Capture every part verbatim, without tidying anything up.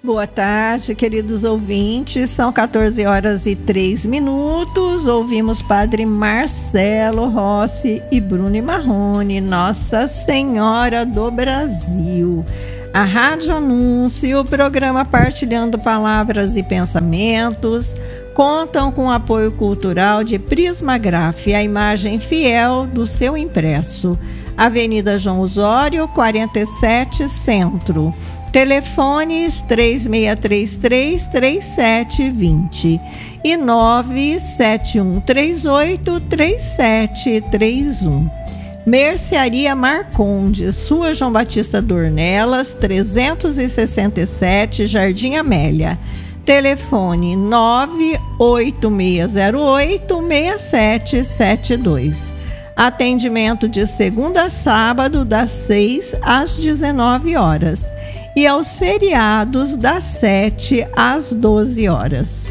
Boa tarde, queridos ouvintes. São quatorze horas e três minutos. Ouvimos Padre Marcelo Rossi e Bruno Marrone, Nossa Senhora do Brasil. A Rádio Anúncio, o programa Partilhando Palavras e Pensamentos, contam com o apoio cultural de Prismagraf, a imagem fiel do seu impresso. Avenida João Osório, quarenta e sete, Centro. Telefones três seis três três, três sete dois zero e nove sete um três oito, três sete três um. Mercearia Marcondes, Rua João Batista Dornelas, trezentos e sessenta e sete, Jardim Amélia. Telefone nove oito seis zero oito, seis sete sete dois. Atendimento de segunda a sábado, das seis às dezenove horas. E aos feriados, das sete às doze horas.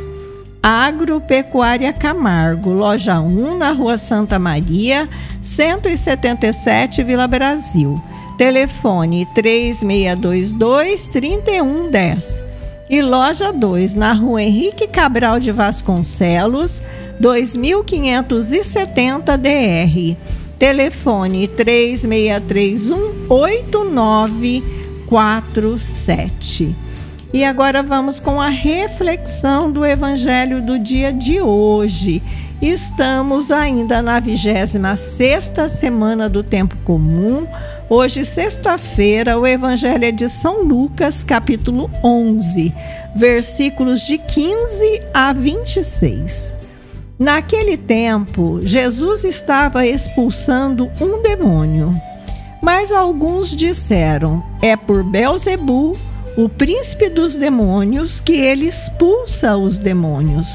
Agropecuária Camargo, loja um, na Rua Santa Maria, cento e setenta e sete, Vila Brasil. Telefone três seis dois dois, três um um zero. E loja dois, na Rua Henrique Cabral de Vasconcelos, dois mil quinhentos e setenta D R. Telefone três seis três um, oito nove quatro sete. E agora vamos com a reflexão do Evangelho do dia de hoje. Estamos ainda na vigésima sexta semana do Tempo Comum. Hoje, sexta-feira, o Evangelho é de São Lucas, capítulo onze, versículos de quinze a vinte e seis. Naquele tempo, Jesus estava expulsando um demônio. Mas alguns disseram: é por Beelzebu, o príncipe dos demônios, que ele expulsa os demônios.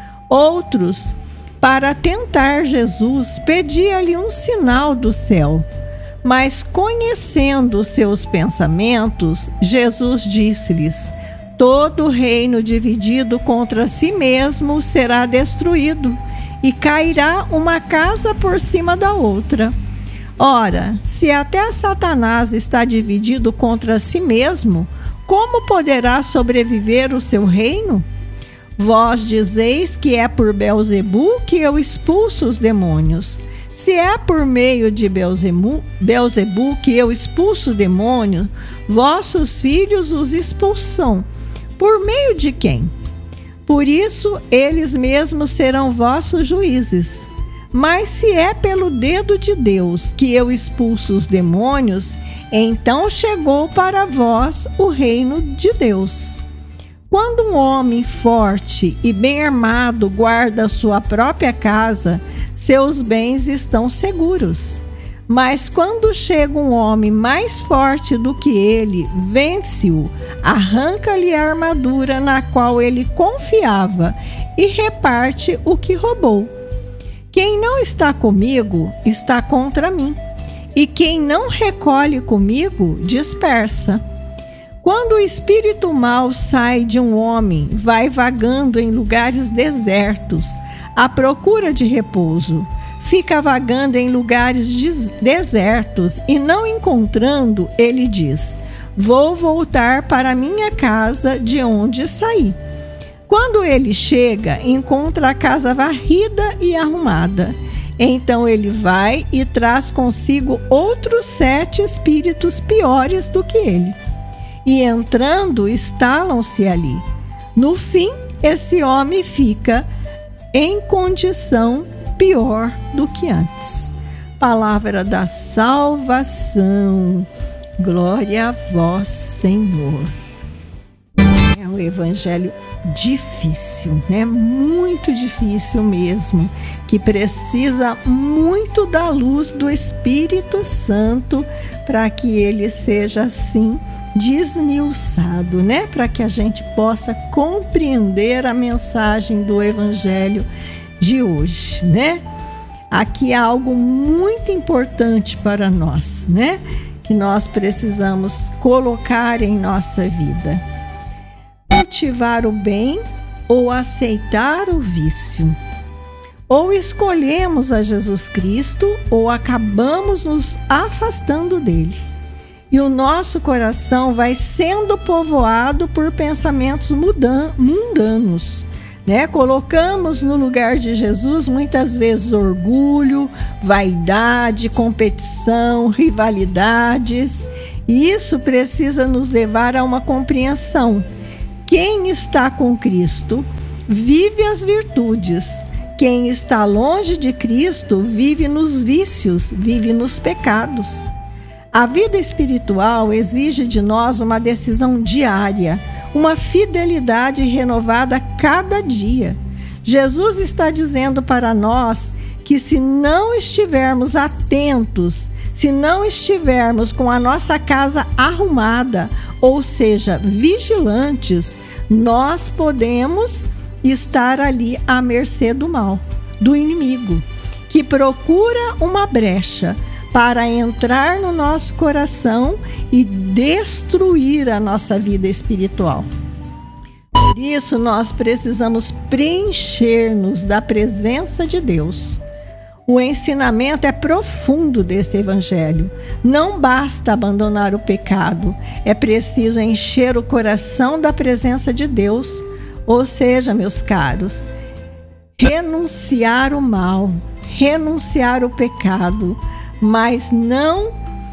Outros, para tentar Jesus, pediam-lhe um sinal do céu. Mas, conhecendo os seus pensamentos, Jesus disse-lhes: todo reino dividido contra si mesmo será destruído, e cairá uma casa por cima da outra. Ora, se até Satanás está dividido contra si mesmo, como poderá sobreviver o seu reino? Vós dizeis que é por Beelzebu que eu expulso os demônios. Se é por meio de Beelzebu, Beelzebu que eu expulso o demônio, vossos filhos os expulsam. Por meio de quem? Por isso, eles mesmos serão vossos juízes. Mas se é pelo dedo de Deus que eu expulso os demônios, então chegou para vós o reino de Deus. Quando um homem forte e bem armado guarda sua própria casa, seus bens estão seguros. Mas quando chega um homem mais forte do que ele, vence-o, arranca-lhe a armadura na qual ele confiava e reparte o que roubou. Quem não está comigo, está contra mim, e quem não recolhe comigo, dispersa. Quando o espírito mau sai de um homem, vai vagando em lugares desertos, à procura de repouso. Fica vagando em lugares desertos e, não encontrando, ele diz: vou voltar para minha casa de onde saí. Quando ele chega, encontra a casa varrida e arrumada. Então ele vai e traz consigo outros sete espíritos piores do que ele. E entrando, instalam-se ali. No fim, esse homem fica em condição pior do que antes. Palavra da salvação. Glória a vós, Senhor. É um evangelho difícil, né? Muito difícil mesmo, que precisa muito da luz do Espírito Santo para que ele seja assim desmiuçado, né? Para que a gente possa compreender a mensagem do evangelho de hoje, né? Aqui há algo muito importante para nós, né? Que nós precisamos colocar em nossa vida. Cultivar o bem ou aceitar o vício. Ou escolhemos a Jesus Cristo ou acabamos nos afastando dele. e o nosso coração vai sendo povoado por pensamentos mudan- mundanos. Né? Colocamos no lugar de Jesus muitas vezes orgulho, vaidade, competição, rivalidades. E isso precisa nos levar a uma compreensão. Quem está com Cristo vive as virtudes. Quem está longe de Cristo vive nos vícios, vive nos pecados. A vida espiritual exige de nós uma decisão diária, uma fidelidade renovada a cada dia. Jesus está dizendo para nós que se não estivermos atentos, se não estivermos com a nossa casa arrumada, ou seja, vigilantes, nós podemos estar ali à mercê do mal, do inimigo, que procura uma brecha para entrar no nosso coração e destruir a nossa vida espiritual. Por isso, nós precisamos preencher-nos da presença de Deus. O ensinamento é profundo desse evangelho. Não basta abandonar o pecado, é preciso encher o coração da presença de Deus. Ou seja, meus caros, renunciar o mal, renunciar o pecado, mas não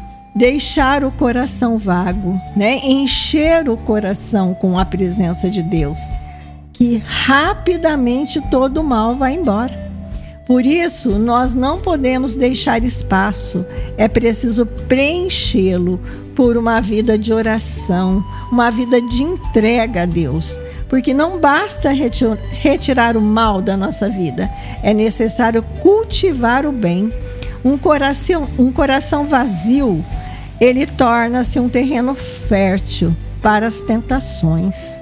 deixar o coração vago, né? Encher o coração com a presença de Deus, que rapidamente todo o mal vai embora. Por isso, nós não podemos deixar espaço, é preciso preenchê-lo por uma vida de oração, uma vida de entrega a Deus. Porque não basta retirar o mal da nossa vida, é necessário cultivar o bem. Um coração, um coração vazio, ele torna-se um terreno fértil para as tentações.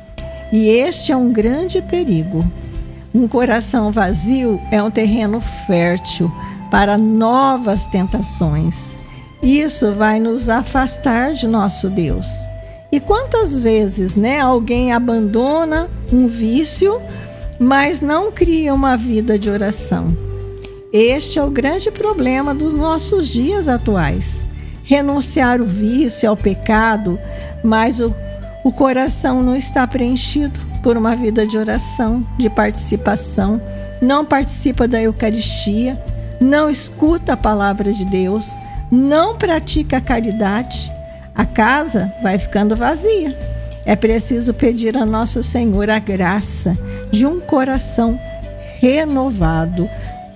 E este é um grande perigo. Um coração vazio é um terreno fértil para novas tentações. Isso vai nos afastar de nosso Deus. E quantas vezes, né, alguém abandona um vício, mas não cria uma vida de oração? Este é o grande problema dos nossos dias atuais. Renunciar o vício, ao pecado, mas o, o coração não está preenchido por uma vida de oração, de participação, não participa da Eucaristia, não escuta a palavra de Deus, não pratica a caridade. A casa vai ficando vazia. É preciso pedir a Nosso Senhor a graça de um coração renovado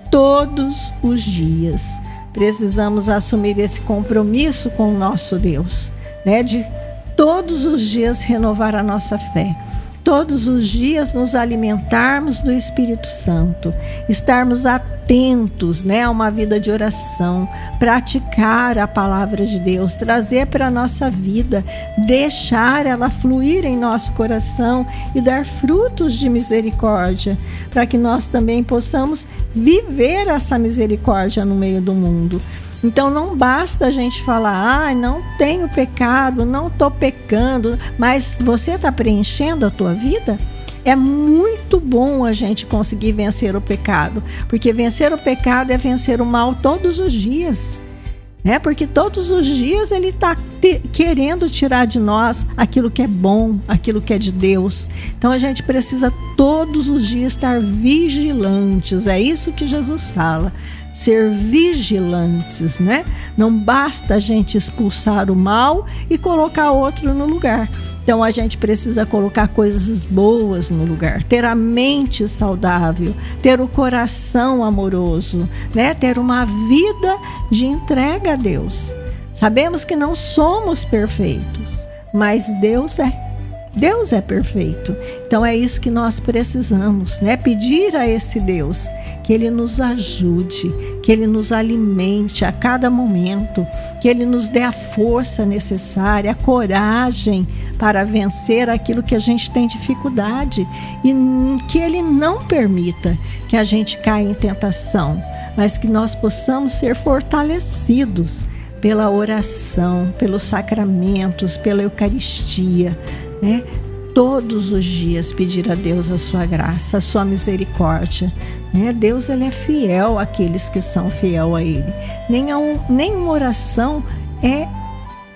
todos os dias. Precisamos assumir esse compromisso com o nosso Deus, né? De todos os dias renovar a nossa fé. Todos os dias nos alimentarmos do Espírito Santo, estarmos atentos, né, a uma vida de oração, praticar a palavra de Deus, trazer para a nossa vida, deixar ela fluir em nosso coração e dar frutos de misericórdia, para que nós também possamos viver essa misericórdia no meio do mundo. Então não basta a gente falar, ah, não tenho pecado, não estou pecando, mas você está preenchendo a tua vida? É muito bom a gente conseguir vencer o pecado, porque vencer o pecado é vencer o mal todos os dias, né? Porque todos os dias ele está querendo tirar de nós aquilo que é bom, aquilo que é de Deus. Então a gente precisa todos os dias estar vigilantes, é isso que Jesus fala. Ser vigilantes, né? Não basta a gente expulsar o mal e colocar outro no lugar. Então a gente precisa colocar coisas boas no lugar, ter a mente saudável, ter o coração amoroso, né? Ter uma vida de entrega a Deus. Sabemos que não somos perfeitos, mas Deus é. Deus é perfeito. Então é isso que nós precisamos, né? Pedir a esse Deus que Ele nos ajude, que Ele nos alimente a cada momento, que Ele nos dê a força necessária, a coragem para vencer aquilo que a gente tem dificuldade e que Ele não permita que a gente caia em tentação, mas que nós possamos ser fortalecidos pela oração, pelos sacramentos, pela Eucaristia, né? Todos os dias pedir a Deus a sua graça, a sua misericórdia, né? Deus, ele é fiel àqueles que são fiel a Ele. Nenhum, nenhuma oração é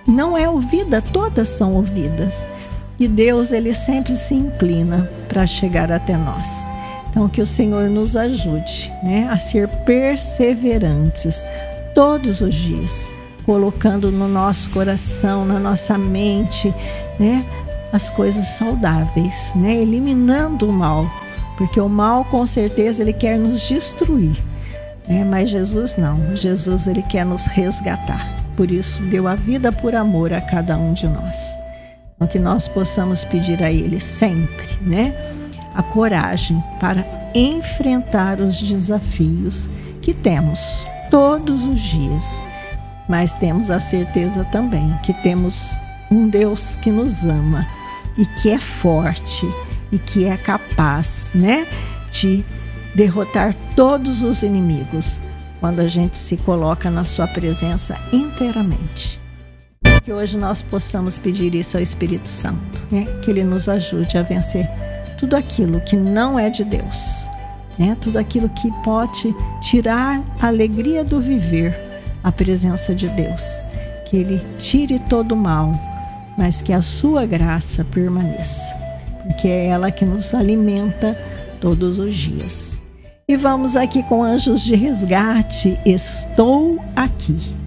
não é ouvida, todas são ouvidas. E Deus, ele sempre se inclina para chegar até nós. Então, que o Senhor nos ajude, né, a ser perseverantes todos os dias, colocando no nosso coração, na nossa mente, né, as coisas saudáveis, né, eliminando o mal, porque o mal, com certeza, ele quer nos destruir, né, mas Jesus não. Jesus, ele quer nos resgatar. Por isso, deu a vida por amor a cada um de nós. Então, que nós possamos pedir a Ele sempre, né, a coragem para enfrentar os desafios que temos todos os dias. Mas temos a certeza também que temos um Deus que nos ama e que é forte e que é capaz, né, de derrotar todos os inimigos quando a gente se coloca na sua presença inteiramente. Que hoje nós possamos pedir isso ao Espírito Santo, né? Que Ele nos ajude a vencer tudo aquilo que não é de Deus, né? Tudo aquilo que pode tirar a alegria do viver, a presença de Deus. Que Ele tire todo o mal, mas que a sua graça permaneça, porque é ela que nos alimenta todos os dias. E vamos aqui com Anjos de Resgate, Estou Aqui.